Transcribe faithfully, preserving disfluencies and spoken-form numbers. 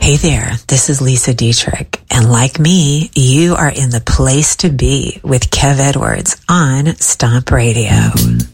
Hey there, this is Lisa Dietrich, and like me, you are in the place to be with Kev Edwards on Stomp Radio.